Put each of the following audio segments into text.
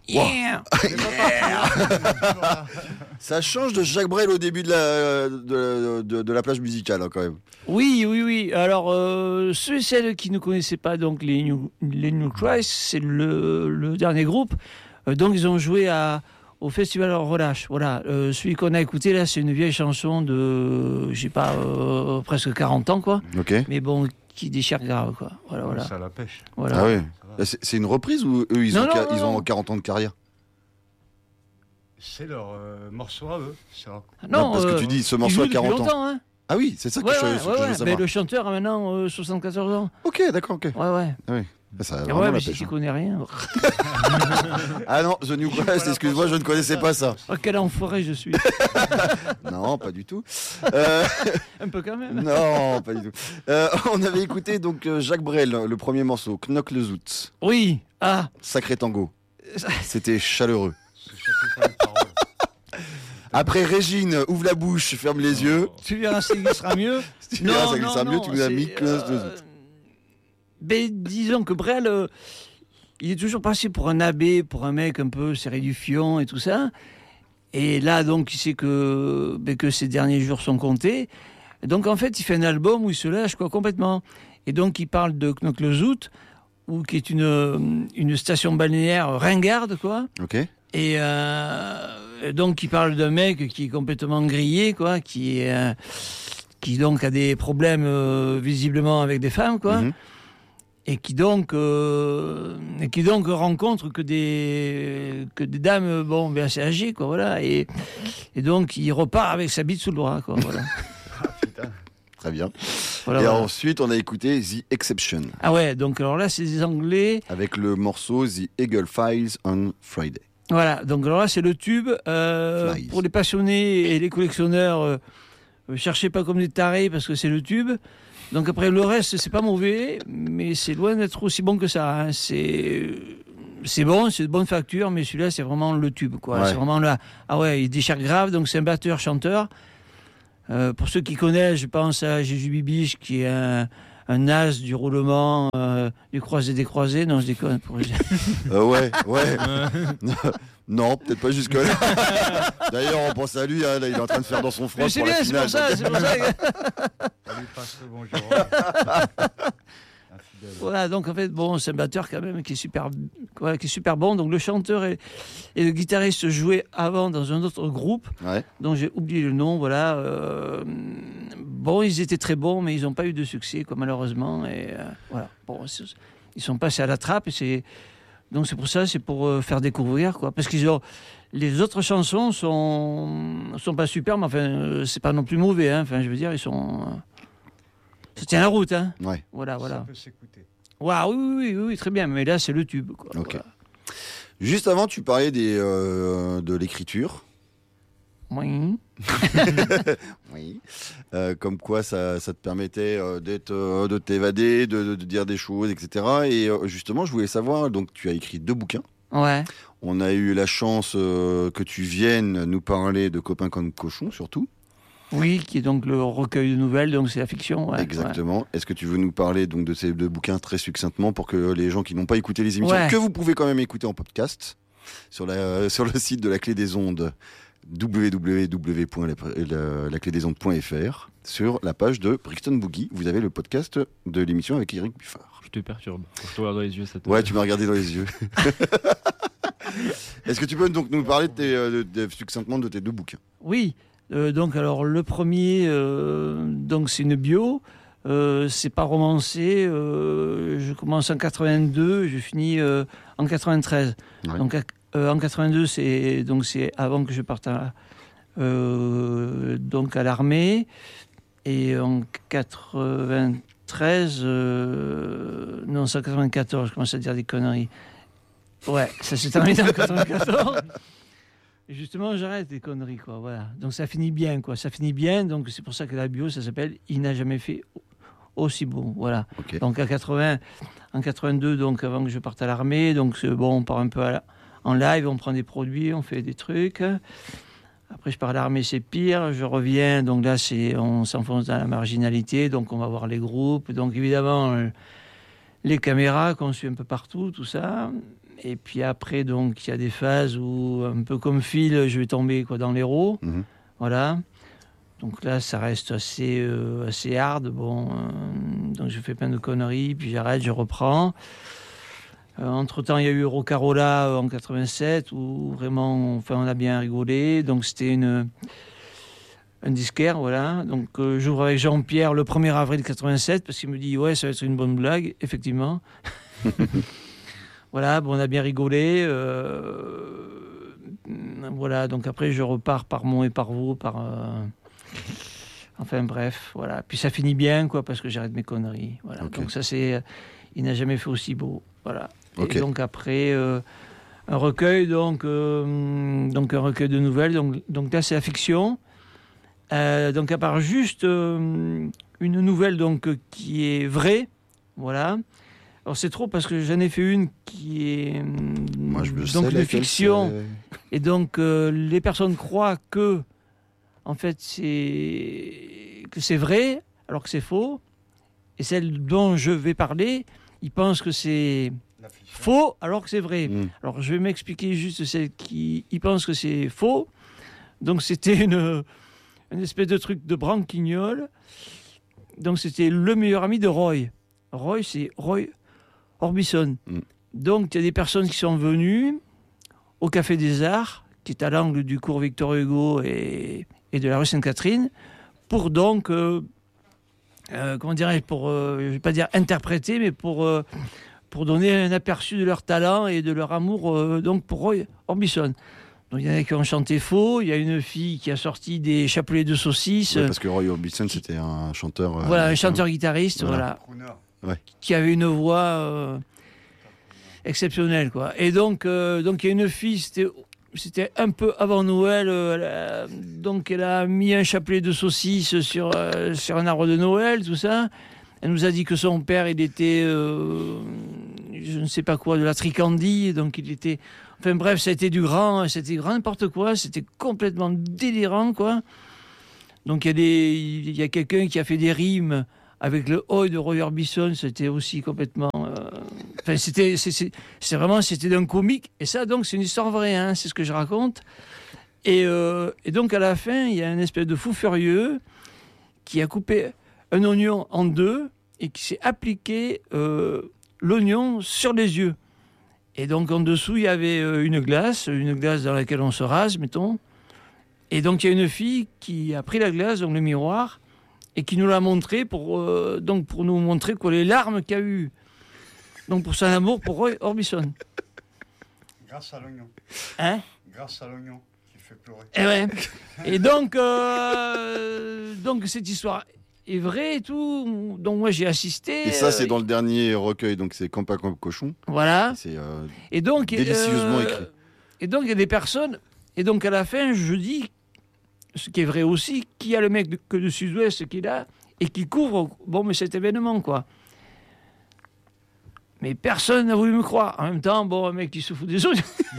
Yeah. Ça change de Jacques Brel au début de la plage musicale, hein, quand même. Oui. Alors, ceux et celles qui ne connaissaient pas donc les New Christ, c'est le dernier groupe. Donc, ils ont joué au Festival Relâche. Voilà. Celui qu'on a écouté, là, c'est une vieille chanson de, je sais pas, presque 40 ans, quoi. Ok. Mais bon, qui déchire grave, quoi. Voilà. Ça la pêche. Voilà. Ah oui. C'est une reprise ou eux, ils ont 40 ans de carrière? C'est leur morceau à eux, ça. Non, parce que tu dis ce morceau à 40 ans. Hein. Ah oui, c'est ça que je veux savoir. Mais le chanteur a maintenant 74 ans. Ok, d'accord, ok. Ouais. Ah oui. Ça a vraiment mais la si pêche, tu hein. connais rien. Ah non, The New Christ, excuse-moi, je ne connaissais pas ça. Oh, quel enfoiré je suis. Non, pas du tout. Un peu quand même. Non, pas du tout. On avait écouté donc Jacques Brel, le premier morceau, Knock le Zout. Oui. Ah. Sacré tango. C'était chaleureux. Après Régine, ouvre la bouche, ferme les yeux. Tu verras, ça sera mieux. Tu verras, ça glissera mieux, tu nous as mis Knock le Zout. Mais disons que Brel, il est toujours passé pour un abbé, pour un mec un peu serré du fion et tout ça. Et là, donc, il sait que ses derniers jours sont comptés. Et donc, en fait, il fait un album où il se lâche complètement. Et donc, il parle de Knock le Zout, qui est une station balnéaire ringarde, quoi. Ok. Et donc, il parle d'un mec qui est complètement grillé, quoi, qui donc a des problèmes visiblement avec des femmes, quoi. Mm-hmm. Et qui donc rencontre que des dames assez âgées, quoi, voilà, et donc il repart avec sa bite sous le bras, quoi, voilà. Putain. Très bien. Voilà. Ensuite on a écouté The Exception. Ah ouais, donc alors là c'est des Anglais avec le morceau The Eagle Files on Friday. Voilà, donc alors là c'est le tube pour les passionnés et les collectionneurs. Cherchez pas comme des tarés parce que c'est le tube. Donc après le reste c'est pas mauvais, mais c'est loin d'être aussi bon que ça. Hein. C'est bon, c'est de bonne facture, mais celui-là c'est vraiment le tube, quoi. Ouais. C'est vraiment là. Ah ouais, il déchire grave. Donc c'est un batteur-chanteur. Pour ceux qui connaissent, je pense à Jésus Bibiche qui est un as du roulement, du croisé-décroisé. Non, je déconne. Ouais. Non, peut-être pas jusque-là. D'ailleurs, on pense à lui, hein, là, il est en train de faire dans son front pour la finale. C'est pour ça. Salut, passe le bonjour. Voilà, donc en fait, bon, c'est un batteur quand même qui est super bon. Donc le chanteur et le guitariste jouaient avant dans un autre groupe, dont j'ai oublié le nom. Voilà. Bon, ils étaient très bons, mais ils n'ont pas eu de succès, quoi, malheureusement. Et voilà. Bon, ils sont passés à la trappe. Donc c'est pour ça, c'est pour faire découvrir, quoi. Parce qu'ils ont les autres chansons sont pas super, mais enfin c'est pas non plus mauvais. Hein. Enfin, je veux dire, ils sont ça tient la route, hein. Ouais. Voilà. Ça peut s'écouter. Waouh, oui, très bien. Mais là, c'est le tube, quoi. Ok. Voilà. Juste avant, tu parlais de l'écriture. Oui. Oui. Comme quoi, ça te permettait de t'évader, de dire des choses, etc. Et justement, je voulais savoir. Donc, tu as écrit 2 bouquins. Ouais. On a eu la chance que tu viennes nous parler de Copains comme cochons, surtout. Oui, qui est donc le recueil de nouvelles, donc c'est la fiction. Ouais, exactement. Ouais. Est-ce que tu veux nous parler donc de ces 2 bouquins très succinctement pour que les gens qui n'ont pas écouté les émissions, que vous pouvez quand même écouter en podcast, sur le site de la Clé des Ondes, www.laclédesondes.fr, sur la page de Brixton Boogie. Vous avez le podcast de l'émission avec Eric Buffard. Je te perturbe. Je te regarde dans les yeux. Ouais, tu m'as regardé dans les yeux. Est-ce que tu peux donc nous parler succinctement de tes 2 bouquins? Oui. Donc alors le premier, donc c'est une bio, c'est pas romancé. Je commence en 82, je finis en 93. Ouais. Donc en 82, c'est avant que je parte donc à l'armée, et en 93, non, c'est en 94, je commence à dire des conneries. Ouais, ça s'est terminé en 94. Et justement, j'arrête les conneries, quoi. Voilà. Donc ça finit bien, quoi. Ça finit bien. Donc c'est pour ça que la bio, ça s'appelle « Il n'a jamais fait aussi bon ». Voilà. Okay. Donc en 82, donc avant que je parte à l'armée, donc bon, on part un peu en live, on prend des produits, on fait des trucs. Après, je pars à l'armée, c'est pire. Je reviens, donc là, on s'enfonce dans la marginalité. Donc on va voir les groupes. Donc évidemment, les caméras qu'on suit un peu partout, tout ça. Et puis après, donc, il y a des phases où, un peu comme Phil, je vais tomber quoi, dans l'héros. Mhm. Voilà. Donc là, ça reste assez hard. Bon, donc je fais plein de conneries, puis j'arrête, je reprends. Entre-temps, il y a eu Rocarola en 87, où vraiment, enfin, on a bien rigolé. Donc c'était un disquaire, voilà. Donc j'ouvre avec Jean-Pierre le 1er avril 87, parce qu'il me dit, ouais, ça va être une bonne blague, effectivement. Voilà, bon, on a bien rigolé. Voilà, donc après, je repars par Mont et par Vaux, enfin bref, voilà. Puis ça finit bien, quoi, parce que j'arrête mes conneries. Voilà. Ok. Donc ça, c'est... Il n'a jamais fait aussi beau. Voilà. Ok. Et donc après, un recueil, donc un recueil de nouvelles. Donc là, c'est la fiction. Donc à part juste une nouvelle donc, qui est vraie. Voilà. Alors c'est trop parce que j'en ai fait une qui est Moi, je me donc sais de laquelle fiction. c'est. Et donc les personnes croient que en fait c'est vrai alors que c'est faux. Et celle dont je vais parler, ils pensent que c'est La fiction. faux alors que c'est vrai. Mm. Alors je vais m'expliquer juste celle qui ils pensent que c'est faux. Donc c'était une espèce de truc de branquignol. Donc c'était le meilleur ami de Roy. Roy, c'est Roy Orbison. Mm. Donc il y a des personnes qui sont venues au Café des Arts, qui est à l'angle du cours Victor Hugo et de la rue Sainte-Catherine, pour donc, comment dirais-je, pour, je ne vais pas dire interpréter, mais pour donner un aperçu de leur talent et de leur amour donc pour Roy Orbison. Donc il y en a qui ont chanté faux, il y a une fille qui a sorti des chapelets de saucisses, Ouais, parce que Roy Orbison, c'était un chanteur. voilà, un américain. chanteur-guitariste, Voilà. voilà, Crooner. qui avait une voix exceptionnelle, quoi. Et donc il y a une fille, c'était un peu avant Noël, donc elle a mis un chapelet de saucisses sur un arbre de Noël, tout ça. Elle nous a dit que son père, il était, je ne sais pas quoi, de la tricandie, donc il était... Enfin bref, c'était c'était grand n'importe quoi, c'était complètement délirant, quoi. Donc il y a quelqu'un qui a fait des rimes avec le Oi de Roy Orbison, c'était aussi complètement... Enfin, c'est vraiment, c'était d'un comique. Et ça, donc, c'est une histoire vraie, hein, c'est ce que je raconte. Et donc, à la fin, il y a un espèce de fou furieux qui a coupé un oignon en deux et qui s'est appliqué l'oignon sur les yeux. Et donc, en dessous, il y avait une glace dans laquelle on se rase, mettons. Et donc, il y a une fille qui a pris la glace, donc le miroir, et qui nous l'a montré pour nous montrer quoi, les larmes qu'il y a eu. Donc, pour son amour pour Roy Orbison. Grâce à l'oignon. Hein? Grâce à l'oignon qui fait pleurer. Et ouais. Et donc cette histoire est vraie et tout. Donc, moi, j'ai assisté. Et ça, c'est dans le dernier recueil, donc c'est Campa comme cochon. Voilà. C'est Et donc, délicieusement écrit. Et donc, il y a des personnes. Et donc, à la fin, je dis, ce qui est vrai aussi, qu'il y a le mec de Sud-Ouest qui est là et qui couvre mais cet événement, quoi. Mais personne n'a voulu me croire. En même temps, un mec qui se fout des autres.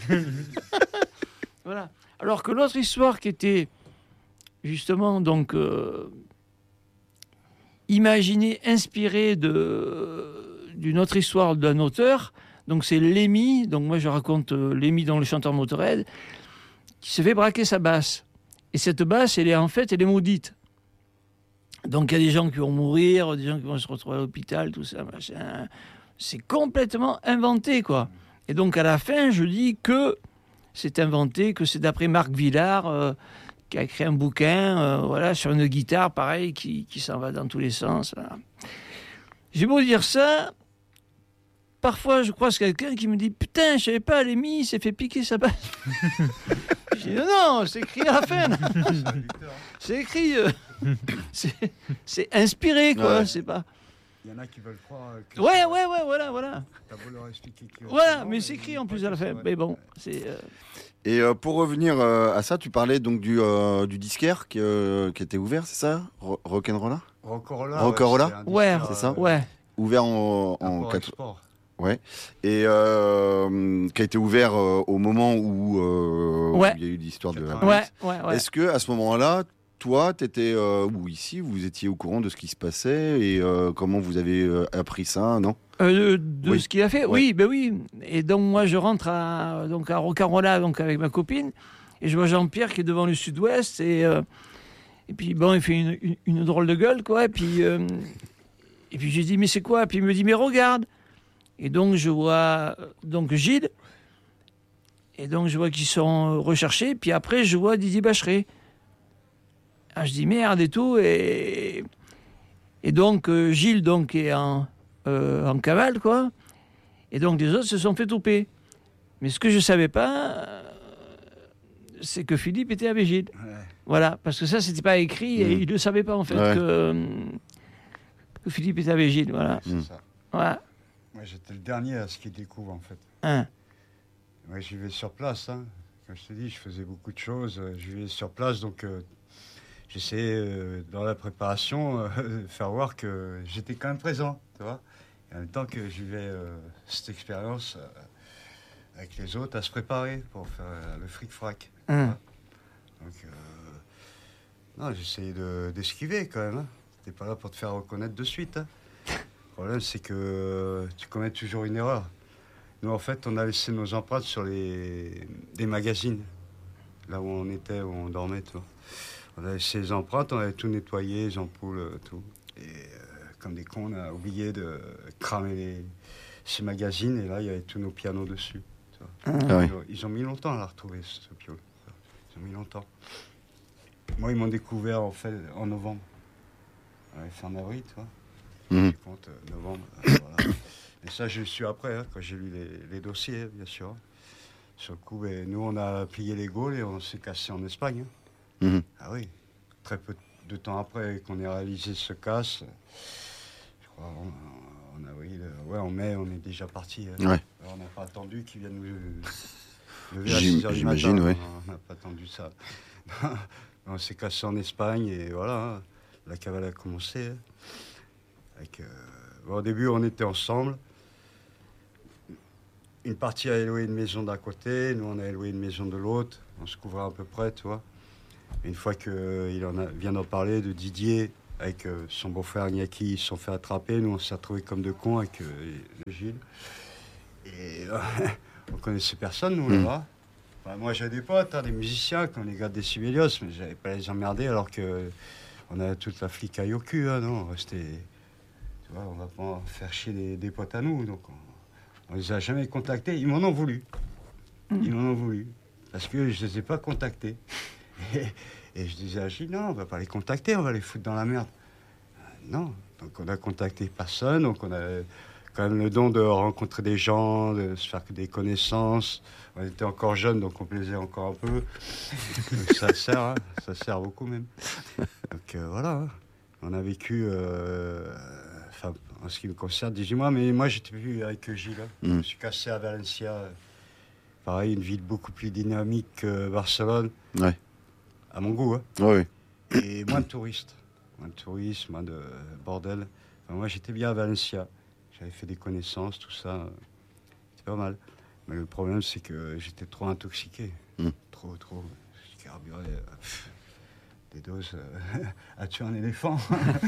Voilà. Alors que l'autre histoire qui était justement donc imaginée, inspirée d'une autre histoire d'un auteur, donc c'est Lémi, donc moi je raconte Lémi dans le chanteur Motorhead, qui se fait braquer sa basse. Et cette basse, elle est maudite. Donc il y a des gens qui vont mourir, des gens qui vont se retrouver à l'hôpital, tout ça, machin. C'est complètement inventé, quoi. Et donc, à la fin, je dis que c'est inventé, que c'est d'après Marc Villard, qui a écrit un bouquin, voilà, sur une guitare, pareil, qui s'en va dans tous les sens. Voilà. J'ai beau dire ça, parfois, je croise quelqu'un qui me dit « Putain, je savais pas, Lémi, il s'est fait piquer sa basse. » Je dis « Non, c'est écrit à la fin. C'est écrit... c'est inspiré, quoi. Ouais. C'est pas... » Il y en a qui veulent croire que. Ouais, voilà. T'as beau leur expliquer qui Voilà, mais c'est écrit en plus à la fin. Mais bon, c'est... Et pour revenir à ça, tu parlais donc du disquaire qui était ouvert, c'est ça? Rock'n'Rolla? Rock'n'Rolla. Rock'n'Rolla Ouais, c'est ça ouais. Ouvert en Import-export. Ouais. Et qui a été ouvert au moment où Ouais. il y a eu l'histoire de la Ouais, police. ouais. Est-ce que à ce moment-là, toi, t'étais ou ici, vous étiez au courant de ce qui se passait et comment vous avez appris ça, non? De Oui. ce qu'il a fait, Ouais. oui, ben oui. Et donc moi je rentre à Rocarola donc avec ma copine et je vois Jean-Pierre qui est devant le Sud-Ouest et puis bon il fait une drôle de gueule quoi et puis je lui dis mais c'est quoi? Puis il me dit mais regarde. Et donc je vois donc Gilles et donc je vois qu'ils sont recherchés. Puis après je vois Didier Bacheret. Ah, je dis merde et tout et donc Gilles donc est en cavale quoi. Et donc les autres se sont fait toper. Mais ce que je ne savais pas, c'est que Philippe était avec Gilles. Ouais. Voilà, parce que ça, c'était pas écrit et il ne le savait pas en fait Ouais. que Philippe était avec Gilles. Voilà. C'est ça. Voilà. Moi, j'étais le dernier à ce qu'il découvre, en fait. Hein. Moi, j'y vais sur place. Hein. Comme je te dis, je faisais beaucoup de choses. Je vivais sur place, donc j'essayais, dans la préparation, de faire voir que j'étais quand même présent, tu vois. Et en même temps que je vivais cette expérience avec les autres à se préparer pour faire le fric-frac. tu Hein. vois. Donc, non, j'essayais d'esquiver quand même. Hein. T'es pas là pour te faire reconnaître de suite. Hein. Le problème, c'est que tu commets toujours une erreur. Nous, en fait, on a laissé nos empreintes sur des magazines, là où on était, où on dormait, tu vois. On a laissé les empreintes, on avait tout nettoyé, les ampoules, tout. Et comme des cons, on a oublié de cramer ces magazines, et là, il y avait tous nos pianos dessus. Tu vois. Ah oui. Ils ont mis longtemps à la retrouver, ce piano. Ils ont mis longtemps. Moi, ils m'ont découvert, en fait, en novembre. Ouais, fin avril, tu vois. Mhm. Je compte novembre. Voilà. Et ça, je le suis après, hein, quand j'ai lu les dossiers, bien sûr. Sur le coup, nous, on a plié les Gaules et on s'est cassé en Espagne. Hein. Mhm. Ah oui. Très peu de temps après qu'on ait réalisé ce casse, je crois en avril, ouais, en mai, on est déjà parti. Hein. Ouais. Alors, on n'a pas attendu qu'ils viennent nous lever à 6 heures du matin. J'imagine, ouais. On n'a pas attendu ça. On s'est cassé en Espagne et voilà, hein, la cavale a commencé. Hein. Avec, au début, on était ensemble. Une partie a loué une maison d'un côté, nous on a loué une maison de l'autre. On se couvrait à peu près, tu vois. Et une fois qu'il vient d'en parler de Didier, avec son beau-frère Iñaki, ils se sont fait attraper. Nous, on s'est retrouvés comme deux cons avec le Gilles. Et on connaissait personne, nous, là-bas. Enfin, moi, j'avais des potes, hein, des musiciens, comme les gars des Sibelius, mais j'avais pas les emmerder alors que on avait toute la flicaille au cul. Hein, non, c'était... Tu vois, on va pas faire chier des potes à nous, donc on les a jamais contactés. Ils m'en ont voulu. Ils m'en ont voulu. Parce que je les ai pas contactés. Et je disais à Gilles, non, on va pas les contacter, on va les foutre dans la merde. Non. Donc on a contacté personne, donc on a quand même le don de rencontrer des gens, de se faire des connaissances. On était encore jeunes, donc on plaisait encore un peu. Donc ça sert, hein, ça sert beaucoup même. Donc voilà, hein. On a vécu... Enfin, en ce qui me concerne, 18 mois, mais moi, j'étais plus avec Gilles. Hein. Je me suis cassé à Valencia. Pareil, une ville beaucoup plus dynamique que Barcelone, Ouais. à mon goût. Hein. Ouais, oui. Et moins de touristes. Moins de touristes, moins de bordel. Enfin, moi, j'étais bien à Valencia. J'avais fait des connaissances, tout ça. C'était pas mal. Mais le problème, c'est que j'étais trop intoxiqué. Trop. Je carburais des doses à tuer un éléphant.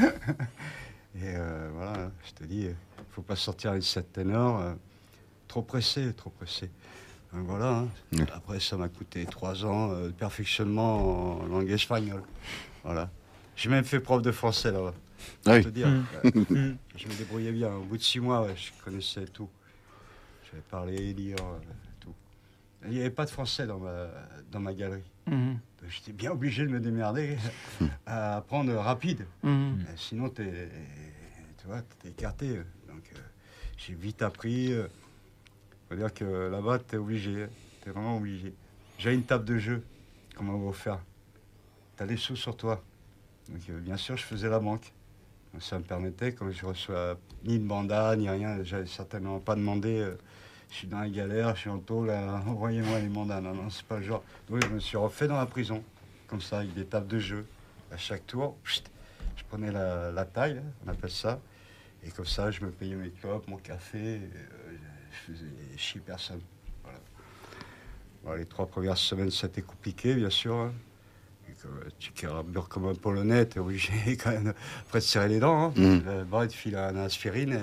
Et voilà, je te dis, il ne faut pas sortir avec cette ténor. Trop pressé. Donc voilà, hein. Après ça m'a coûté 3 ans de perfectionnement en langue espagnole. Voilà. J'ai même fait prof de français là-bas. Ah oui. Te dire. Je me débrouillais bien. Au bout de 6 mois, ouais, je connaissais tout. J'avais parlé, lire, tout. Il n'y avait pas de français dans ma galerie. Mhm. Donc j'étais bien obligé de me démerder à apprendre rapide. Mhm. Sinon, tu vois, t'es écarté. Donc, j'ai vite appris. Faut dire que là-bas, t'es obligé. T'es vraiment obligé. J'ai une table de jeu qu'on m'a offert. T'as les sous sur toi. Donc, bien sûr, je faisais la banque. Donc, ça me permettait, comme je reçois ni une banda, ni rien, j'avais certainement pas demandé. Je suis dans la galère, je suis en tôle, envoyez-moi les mandats. Non, c'est pas le genre. Donc, je me suis refait dans la prison, comme ça, avec des tables de jeu. À chaque tour, je prenais la taille, là, on appelle ça. Et comme ça, je me payais mes clopes, mon café. Je faisais chier personne. Voilà. Bon, les 3 premières semaines, ça a été compliqué, bien sûr. Hein. Tu carbures comme un Polonais, t'es obligé quand même après de serrer les dents. Hein. Le bras, il te file un aspirine et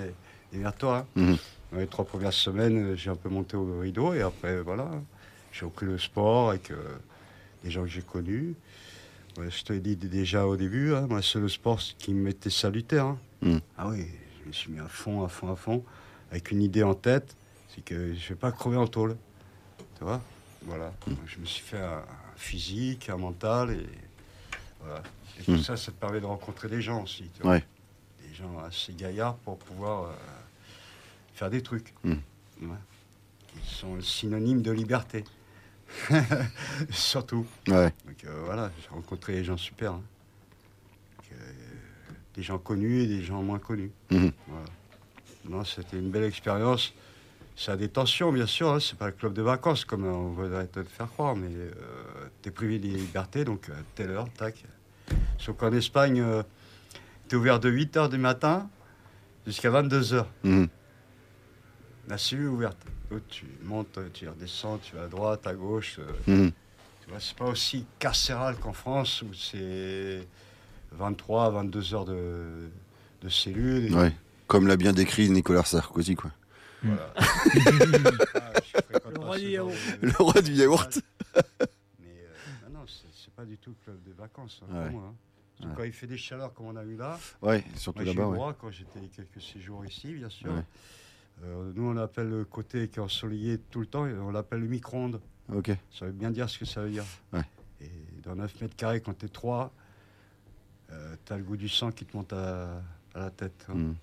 démerde-toi. Hein. Mhm. Dans les 3 premières semaines, j'ai un peu monté au rideau et après, voilà, j'ai repris le sport avec des gens que j'ai connus. Ouais, je te l'ai dit déjà au début, hein, moi, c'est le sport qui m'était salutaire. Hein. Mhm. Ah oui, je me suis mis à fond, avec une idée en tête, c'est que je ne vais pas crever en tôle. Tu vois? Voilà. Donc, je me suis fait un physique, un mental et voilà. Et tout ça, ça te permet de rencontrer des gens aussi. Tu vois? Ouais. Des gens assez gaillards pour pouvoir faire des trucs. Mm. Ouais. Ils sont le synonyme de liberté. Surtout. Ouais. Donc voilà, j'ai rencontré des gens super. Hein. Donc, des gens connus et des gens moins connus. Mhm. Voilà. Non, c'était une belle expérience. Ça a des tensions, bien sûr. Hein. C'est pas le club de vacances, comme on voudrait te le faire croire, mais t'es privé des libertés, donc telle heure, tac. Sauf qu'en Espagne, t'es ouvert de 8h du matin jusqu'à 22h. Mhm. La cellule est ouverte. L'autre, tu montes, tu redescends, tu vas à droite, à gauche. Mhm. Tu vois, c'est pas aussi carcéral qu'en France, où c'est 23 à 22 heures de cellule. Et Ouais. Comme l'a bien décrit Nicolas Sarkozy, quoi. voilà. Le roi du yaourt. Le roi du yaourt. Mais non, c'est pas du tout le club de vacances hein, Ouais. pour moi. Hein. Parce que Ouais. quand il fait des chaleurs comme on a eu là, Ouais, surtout moi j'ai eu là-bas, le ouais. droit quand j'étais quelques séjours ici, bien sûr. Ouais. Nous, on appelle le côté qui est ensoleillé tout le temps, on l'appelle le micro-ondes. Ok. Ça veut bien dire ce que ça veut dire. Ouais. Et dans 9 mètres carrés, quand t'es 3, t'as le goût du sang qui te monte à la tête. Hein. Mhm.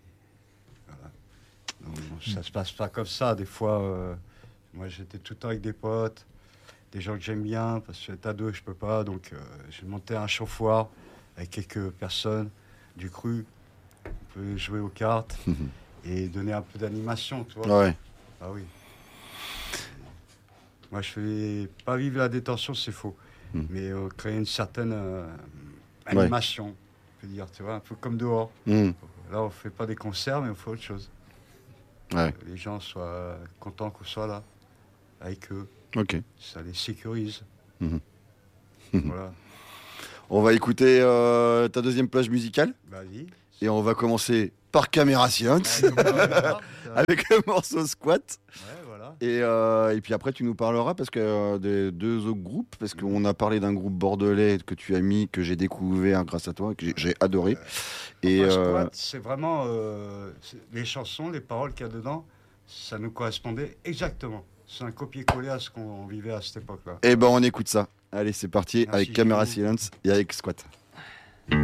Donc, ça se passe pas comme ça. Des fois, moi j'étais tout le temps avec des potes, des gens que j'aime bien, parce que à deux, je peux pas. Donc j'ai monté un chauffoir avec quelques personnes, du cru. On peut jouer aux cartes et donner un peu d'animation, tu vois. Ouais. Ah oui. Moi, je fais pas vivre la détention, c'est faux. Mm. Mais créer une certaine animation, on peut dire, tu vois, un peu comme dehors. Mhm. Là, on fait pas des concerts, mais on fait autre chose. Ouais. Que les gens soient contents qu'on soit là, avec eux. Ok. Ça les sécurise. Mhm. Voilà. On va écouter ta deuxième plage musicale Vas-y. et on va commencer par Camera Silence avec le morceau Squat. Ouais, voilà. Et puis après, tu nous parleras parce que des deux autres groupes, parce qu'on a parlé d'un groupe bordelais que tu as mis, que j'ai découvert grâce à toi, que j'ai adoré. Et Enfin, Squat, c'est vraiment les chansons, les paroles qu'il y a dedans, ça nous correspondait exactement. C'est un copier-coller à ce qu'on vivait à cette époque-là. ben on écoute ça. Allez, c'est parti Merci, avec Camera Gilles. Silence et avec Squat.